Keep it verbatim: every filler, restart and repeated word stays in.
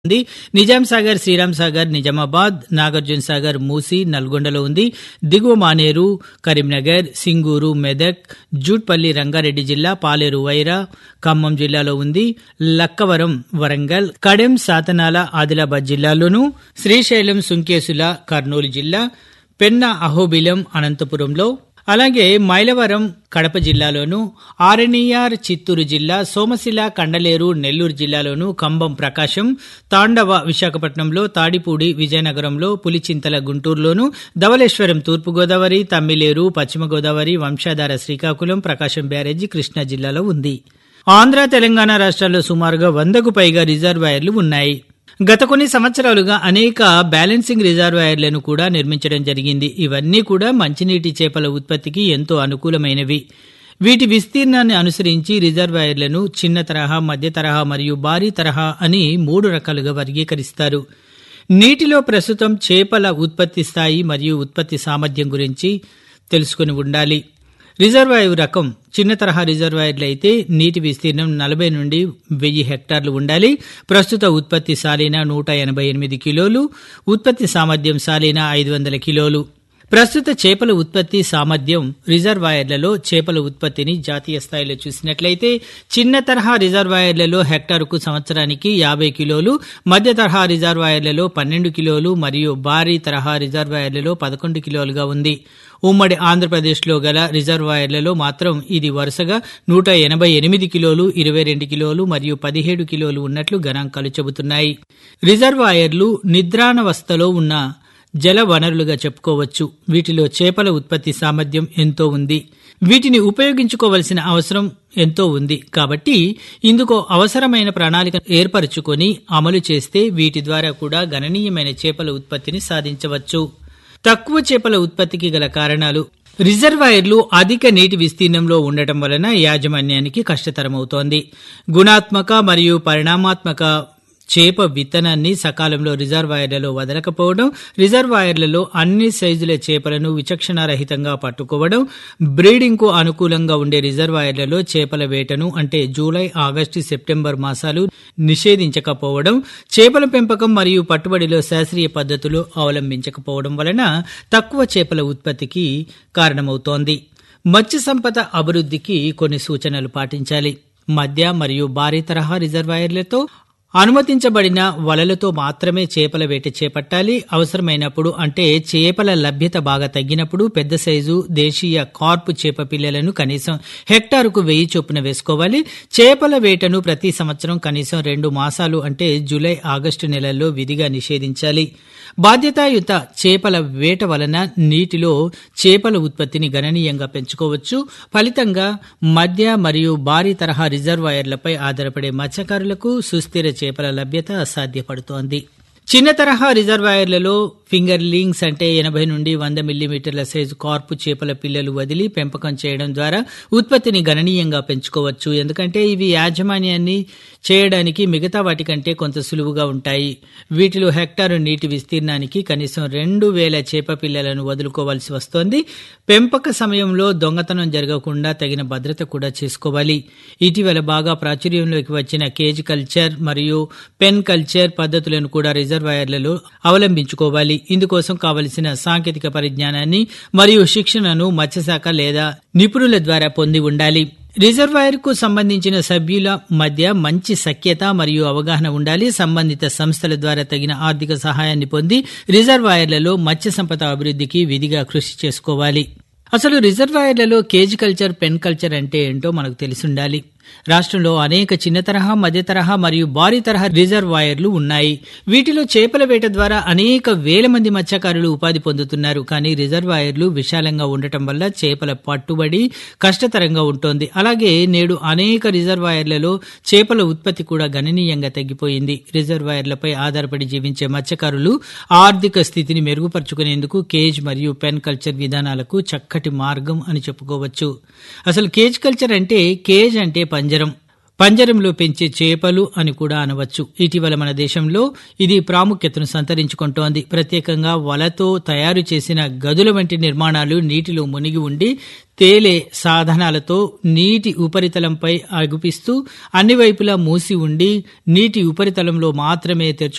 ఉంది. నిజాం సాగర్, శ్రీరామ్ సాగర్, నిజామాబాద్, నాగార్జున సాగర్, మూసి, నల్గొండలో ఉంది. దిగువ మానేరు, కరీంనగర్, సింగూరు, మెదక్, జూట్పల్లి రంగారెడ్డి జిల్లా, పాలేరు వైరా, ఖమ్మం జిల్లాలో ఉంది. లక్కవరం వరంగల్, కడెం సాతనాల ఆదిలాబాద్ జిల్లాలోను, శ్రీశైలం సుంకేసుల కర్నూలు జిల్లా, పెన్నా అహోబిలం అనంతపురంలో, అలాగే మైలవరం కడప జిల్లాలోను, ఆరణియార్ చిత్తూరు జిల్లా, సోమశిల కండలేరు నెల్లూరు జిల్లాలోను, కంబం ప్రకాశం, తాండవ విశాఖపట్నంలో, తాడిపూడి విజయనగరంలో, పులిచింతల గుంటూరులోను, ధవళేశ్వరం తూర్పుగోదావరి, తమ్మిలేరు పశ్చిమ గోదావరి, వంశాధార శ్రీకాకుళం, ప్రకాశం బ్యారేజీ కృష్ణా జిల్లాలో ఉంది. ఆంధ్ర, తెలంగాణ రాష్ట్రాల్లో సుమారుగా వందకు పైగా రిజర్వాయర్లు ఉన్నాయి. గత కొన్ని సంవత్సరాలుగా అనేక బ్యాలెన్సింగ్ రిజర్వాయర్లను కూడా నిర్మించడం జరిగింది. ఇవన్నీ కూడా మంచినీటి చేపల ఉత్పత్తికి ఎంతో అనుకూలమైనవి. వీటి విస్తీర్ణాన్ని అనుసరించి రిజర్వాయర్లను చిన్న తరహా, మధ్య తరహా మరియు భారీ తరహా అని మూడు రకాలుగా వర్గీకరిస్తారు. నీటిలో ప్రస్తుతం చేపల ఉత్పత్తి స్థాయి మరియు ఉత్పత్తి సామర్థ్యం గురించి తెలుసుకుని ఉండాలి. రిజర్వాయర్ రకం చిన్న తరహా రిజర్వాయర్లు అయితే నీటి విస్తీర్ణం నలభై నుండి వెయ్యి హెక్టార్లు ఉండాలి. ప్రస్తుత ఉత్పత్తి సాలీనా నూట ఎనభై ఎనిమిది కిలోలు, ఉత్పత్తి సామర్థ్యం సాలీనా ఐదు వందల కిలోలు. ప్రస్తుత చేపల ఉత్పత్తి సామర్థ్యం రిజర్వాయర్లలో చేపల ఉత్పత్తిని జాతీయ స్థాయిలో చూసినట్లయితే చిన్న తరహా రిజర్వాయర్లలో హెక్టారుకు సంవత్సరానికి యాభై కిలోలు, మధ్య తరహా రిజర్వాయర్లలో పన్నెండు కిలోలు మరియు భారీ తరహా రిజర్వాయర్లలో పదకొండు కిలోలుగా ఉంది. ఉమ్మడి ఆంధ్రప్రదేశ్లో గల రిజర్వాయర్లలో మాత్రం ఇది వరుసగా నూట ఎనభై ఎనిమిది కిలోలు, ఇరవై రెండు కిలోలు మరియు పదిహేడు కిలోలు ఉన్నట్లు గణాంకాలు చెబుతున్నాయి. రిజర్వాయర్లు నిద్రానవస్థలో ఉన్న జల వనరులుగా చెప్పుకోవచ్చు. వీటిలో చేపల ఉత్పత్తి సామర్థ్యం ఎంతో ఉంది. వీటిని ఉపయోగించుకోవలసిన అవసరం ఎంతో ఉంది. కాబట్టి ఇందుకు అవసరమైన ప్రణాళిక ఏర్పరచుకొని అమలు చేస్తే వీటి ద్వారా కూడా గణనీయమైన చేపల ఉత్పత్తిని సాధించవచ్చు. తక్కువ చేపల ఉత్పత్తికి గల కారణాలు: రిజర్వాయర్లు అధిక నీటి విస్తీర్ణంలో ఉండటం వలన యాజమాన్యానికి కష్టతరమవుతోంది. గుణాత్మక మరియు పరిణామాత్మక చేప విత్తనాన్ని సకాలంలో రిజర్వాయర్లలో వదలకపోవడం, రిజర్వాయర్లలో అన్ని సైజుల చేపలను విచక్షణారహితంగా పట్టుకోవడం, బ్రీడింగ్ కు అనుకూలంగా ఉండే రిజర్వాయర్లలో చేపల వేటను అంటే జూలై, ఆగస్టు, సెప్టెంబర్ మాసాలు నిషేధించకపోవడం, చేపల పెంపకం మరియు పట్టుబడిలో శాస్త్రీయ పద్ధతులు అవలంబించకపోవడం వలన తక్కువ చేపల ఉత్పత్తికి కారణమవుతోంది. మత్స్య సంపద అభివృద్ధికి కొన్ని సూచనలు పాటించాలి. మధ్య మరియు భారీ తరహా రిజర్వాయర్లతో అనుమతించబడిన వలలతో మాత్రమే చేపల వేట చేపట్టాలి. అవసరమైనప్పుడు అంటే చేపల లభ్యత బాగా తగ్గినప్పుడు పెద్ద సైజు దేశీయ కార్పు చేప పిల్లలను కనీసం హెక్టారుకు వెయ్యి చొప్పున వేసుకోవాలి. చేపల వేటను ప్రతి సంవత్సరం కనీసం రెండు మాసాలు అంటే జూలై, ఆగస్టు నెలల్లో విధిగా నిషేధించాలి. బాధ్యతాయుత చేపల వేట వలన నీటిలో చేపల ఉత్పత్తిని గణనీయంగా పెంచుకోవచ్చు. ఫలితంగా మధ్య మరియు భారీ తరహా రిజర్వాయర్లపై ఆధారపడే మత్స్యకారులకు సుస్థిర చేపల లభ్యత సాధ్యపడుతోంది. చిన్న తరహా రిజర్వాయర్లలో ఫింగర్లింగ్స్ అంటే ఎనభై నుండి వంద మిల్లీమీటర్ల సైజు కార్పు చేపల పిల్లలు వదిలి పెంపకం చేయడం ద్వారా ఉత్పత్తిని గణనీయంగా పెంచుకోవచ్చు. ఎందుకంటే ఇవి యాజమాన్యాన్ని చేయడానికి మిగతా వాటికంటే కొంత సులువుగా ఉంటాయి. వీటిలో హెక్టారు నీటి విస్తీర్ణానికి కనీసం రెండు వేల చేప పిల్లలను వదులుకోవాల్సి వస్తోంది. పెంపక సమయంలో దొంగతనం జరగకుండా తగిన భద్రత కూడా చేసుకోవాలి. ఇటీవల బాగా ప్రాచుర్యంలోకి వచ్చిన కేజ్ కల్చర్ మరియు పెన్ కల్చర్ పద్ధతులను కూడా రిజర్వాయర్లలో అవలంబించుకోవాలి. ఇందుకోసం కావలసిన సాంకేతిక పరిజ్ఞానాన్ని మరియు శిక్షణను మత్స్యశాఖ లేదా నిపుణుల ద్వారా పొంది ఉండాలి. రిజర్వాయర్ కు సంబంధించిన సభ్యుల మధ్య మంచి సఖ్యత మరియు అవగాహన ఉండాలి. సంబంధిత సంస్థల ద్వారా తగిన ఆర్థిక సహాయాన్ని పొంది రిజర్వాయర్లలో మత్స్య సంపద అభివృద్ధికి విధిగా కృషి చేసుకోవాలి. అసలు రిజర్వాయర్లలో కేజ్ కల్చర్, పెన్ కల్చర్ అంటే ఏంటో మనకు తెలిసుండాలి. రాష్ట్రంలో అనేక చిన్న తరహా, మధ్య తరహా మరియు భారీ తరహా రిజర్వాయర్లు ఉన్నాయి. వీటిలో చేపల వేట ద్వారా అనేక వేల మంది మత్స్యకారులు ఉపాధి పొందుతున్నారు. కానీ రిజర్వాయర్లు విశాలంగా ఉండటం వల్ల చేపల పట్టుబడి కష్టతరంగా ఉంటోంది. అలాగే నేడు అనేక రిజర్వాయర్లలో చేపల ఉత్పత్తి కూడా గణనీయంగా తగ్గిపోయింది. రిజర్వాయర్లపై ఆధారపడి జీవించే మత్స్యకారులు ఆర్థిక స్థితిని మెరుగుపరుచుకునేందుకు కేజ్ మరియు పెన్ కల్చర్ విధానాలకు చక్కటి మార్గం అని చెప్పుకోవచ్చు. అసలు కేజ్ కల్చర్ అంటే, కేజ్ అంటే పంజరం, పంజరంలో పెంచే చేపలు అని కూడా అనవచ్చు. ఇటీవల మన దేశంలో ఇది ప్రాముఖ్యతను సంతరించుకుంటోంది. ప్రత్యేకంగా వలతో తయారు చేసిన గదుల వంటి నిర్మాణాలు నీటిలో మునిగి ఉండి తేలే సాధనాలతో నీటి ఉపరితలంపై అగుపిస్తూ అన్ని వైపులా మూసి ఉండి నీటి ఉపరితలంలో మాత్రమే తెరుచు